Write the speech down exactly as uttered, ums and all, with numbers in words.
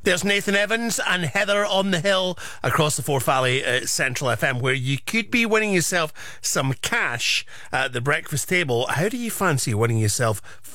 There's Nathan Evans and Heather on the Hill across the Forth Valley uh, Central F M, where you could be winning yourself some cash at the breakfast table. How do you fancy winning yourself